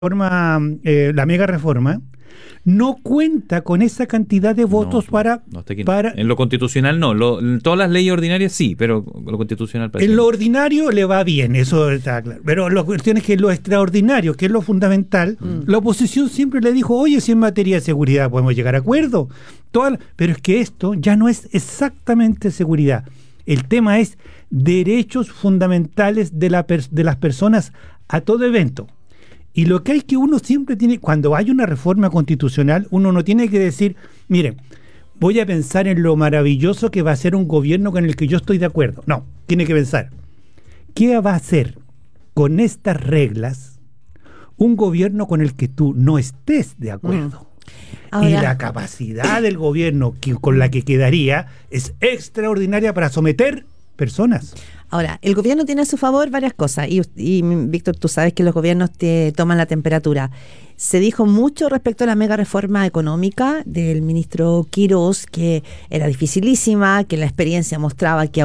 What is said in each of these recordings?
la mega reforma, no cuenta con esa cantidad de votos para... En lo constitucional no, en todas las leyes ordinarias sí, pero lo constitucional... En lo ordinario le va bien, eso está claro. Pero la cuestión es que lo extraordinario, que es lo fundamental, la oposición siempre le dijo, oye, si en materia de seguridad podemos llegar a acuerdo. Pero es que esto ya no es exactamente seguridad. El tema es derechos fundamentales de las personas a todo evento. Y lo que hay que uno siempre tiene, cuando hay una reforma constitucional, uno no tiene que decir, miren, voy a pensar en lo maravilloso que va a ser un gobierno con el que yo estoy de acuerdo. No, tiene que pensar, ¿qué va a hacer con estas reglas un gobierno con el que tú no estés de acuerdo? Ahora, y la capacidad del gobierno con la que quedaría es extraordinaria para someter personas. Ahora, el gobierno tiene a su favor varias cosas y Víctor, tú sabes que los gobiernos te toman la temperatura. Se dijo mucho respecto a la mega reforma económica del ministro Quirós, que era dificilísima, que la experiencia mostraba que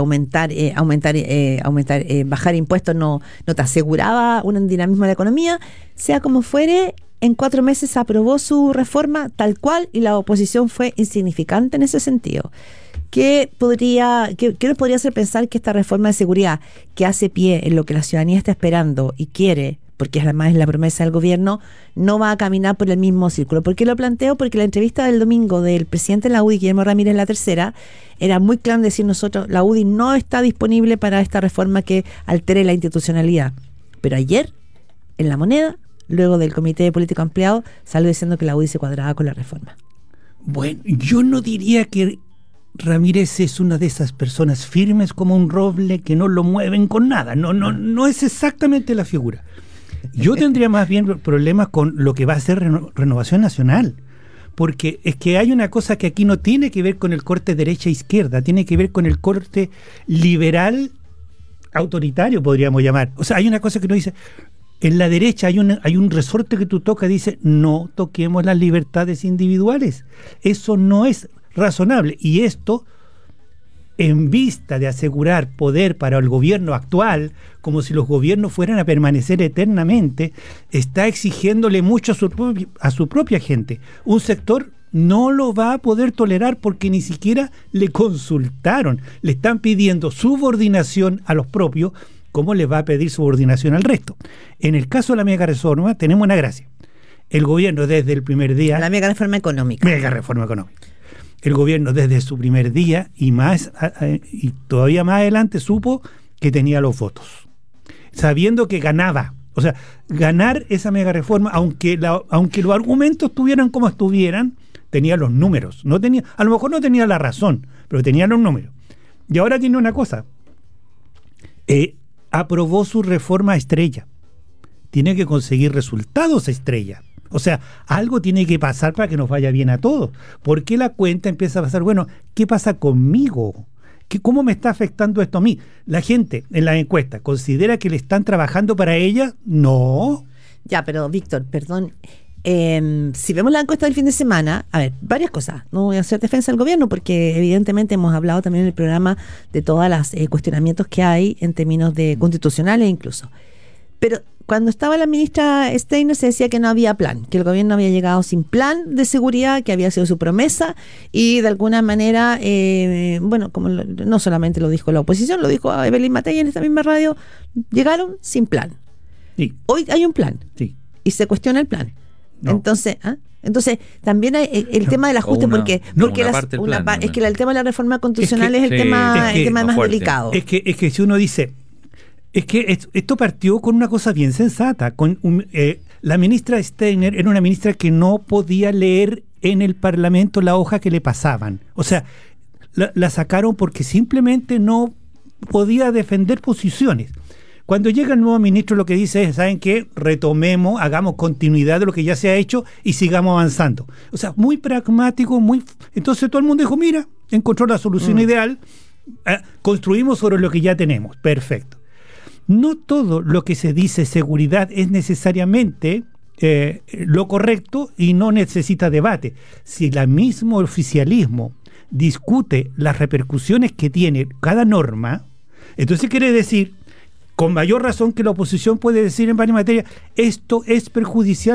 bajar impuestos no te aseguraba un dinamismo de la economía. Sea como fuere, en 4 meses aprobó su reforma tal cual y la oposición fue insignificante en ese sentido. ¿Qué nos podría hacer pensar que esta reforma de seguridad, que hace pie en lo que la ciudadanía está esperando y quiere, porque además es la promesa del gobierno, no va a caminar por el mismo círculo? ¿Por qué lo planteo? Porque la entrevista del domingo del presidente de la UDI, Guillermo Ramírez, la tercera, era muy claro decir nosotros, la UDI no está disponible para esta reforma que altere la institucionalidad. Pero ayer, en La Moneda, luego del Comité de Político Ampliado, salió diciendo que la UDI se cuadraba con la reforma. Bueno, yo no diría que Ramírez es una de esas personas firmes como un roble que no lo mueven con nada. No es exactamente la figura. Yo tendría más bien problemas con lo que va a ser Renovación Nacional, porque es que hay una cosa que aquí no tiene que ver con el corte derecha-izquierda, tiene que ver con el corte liberal autoritario, podríamos llamar. O sea, hay una cosa que uno dice, en la derecha hay un resorte que tú tocas y dice, no toquemos las libertades individuales. Eso no es razonable, y esto, en vista de asegurar poder para el gobierno actual, como si los gobiernos fueran a permanecer eternamente, está exigiéndole mucho a su propia gente. Un sector no lo va a poder tolerar porque ni siquiera le consultaron, le están pidiendo subordinación a los propios. ¿Cómo les va a pedir subordinación al resto? En el caso de la mega reforma tenemos una gracia. El gobierno desde el primer día... La mega reforma económica. Mega reforma económica. El gobierno desde su primer día y todavía más adelante supo que tenía los votos, sabiendo que ganaba. O sea, ganar esa mega reforma, aunque los argumentos estuvieran como estuvieran, tenía los números. A lo mejor no tenía la razón, pero tenía los números. Y ahora tiene una cosa. Aprobó su reforma estrella. Tiene que conseguir resultados estrella. O sea, algo tiene que pasar para que nos vaya bien a todos. ¿Por qué la cuenta empieza a pasar? Bueno, ¿qué pasa conmigo? ¿Cómo me está afectando esto a mí? La gente en la encuesta ¿considera que le están trabajando para ella? No. Ya, pero Víctor, perdón. Si vemos la encuesta del fin de semana, a ver, varias cosas. No voy a hacer defensa del gobierno porque evidentemente hemos hablado también en el programa de todos los cuestionamientos que hay en términos de constitucionales incluso. Pero cuando estaba la ministra Steiner se decía que no había plan, que el gobierno había llegado sin plan de seguridad, que había sido su promesa y de alguna manera, como no solamente lo dijo la oposición, lo dijo Evelyn Matei en esta misma radio, llegaron sin plan. Sí. Hoy hay un plan. Sí. Y se cuestiona el plan. No. Entonces también hay el tema del ajuste, porque es que el tema de la reforma constitucional es el tema más delicado. Es que si uno dice... Es que esto partió con una cosa bien sensata. La ministra Steiner era una ministra que no podía leer en el Parlamento la hoja que le pasaban. O sea, la sacaron porque simplemente no podía defender posiciones. Cuando llega el nuevo ministro, lo que dice es, ¿saben qué? Retomemos, hagamos continuidad de lo que ya se ha hecho y sigamos avanzando. O sea, muy pragmático, Entonces todo el mundo dijo, mira, encontró la solución ideal, construimos sobre lo que ya tenemos. Perfecto. No todo lo que se dice seguridad es necesariamente lo correcto y no necesita debate. Si el mismo oficialismo discute las repercusiones que tiene cada norma, entonces quiere decir con mayor razón que la oposición puede decir en varias materias, esto es perjudicial